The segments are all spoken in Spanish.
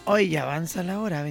Hoy ya avanza la hora,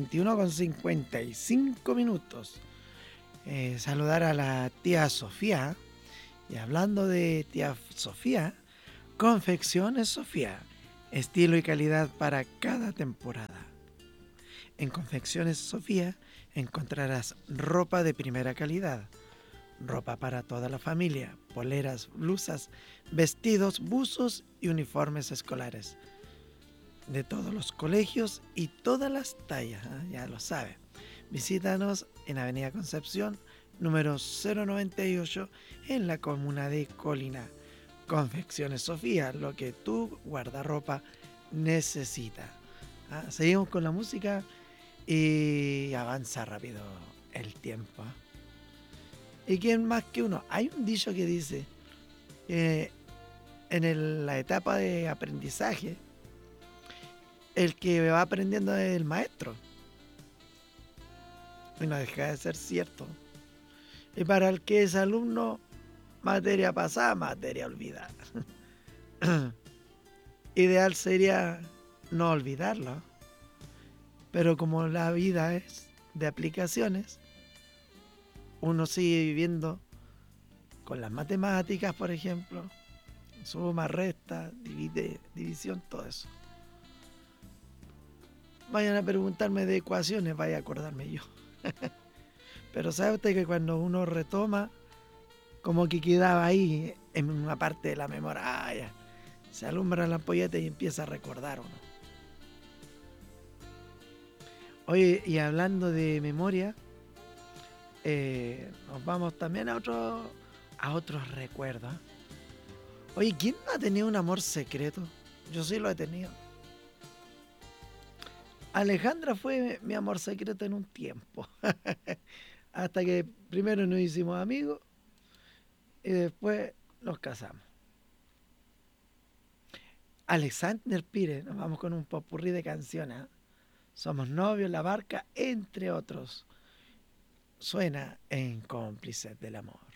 21:55. Saludar a la tía Sofía. Y hablando de tía Sofía, Confecciones Sofía. Estilo y calidad para cada temporada. En Confecciones Sofía encontrarás ropa de primera calidad, ropa para toda la familia, poleras, blusas, vestidos, buzos y uniformes escolares de todos los colegios y todas las tallas, ya lo sabes. Visítanos en Avenida Concepción, número 098, en la comuna de Colina. Confecciones Sofía, lo que tu guardarropa necesita. Seguimos con la música y avanza rápido el tiempo. ¿Y quién más que uno? Hay un dicho que dice que la etapa de aprendizaje, el que va aprendiendo es el maestro. Y no deja de ser cierto. Y para el que es alumno, materia pasada, materia olvidada. Ideal sería no olvidarlo. Pero como la vida es de aplicaciones, uno sigue viviendo con las matemáticas, por ejemplo, suma, resta, divide, división, todo eso. Vayan a preguntarme de ecuaciones, vaya a acordarme yo. Pero sabe usted que cuando uno retoma, como que quedaba ahí en una parte de la memoria, se alumbra la ampolleta y empieza a recordar uno. Oye, y hablando de memoria, nos vamos también a otros recuerdos. Oye, ¿quién no ha tenido un amor secreto? Yo sí lo he tenido. Alejandra fue mi amor secreto en un tiempo. Hasta que primero nos hicimos amigos y después nos casamos. Alexander Pires, nos vamos con un popurrí de canciones. Somos novios, la barca, entre otros. Suena en Cómplices del Amor.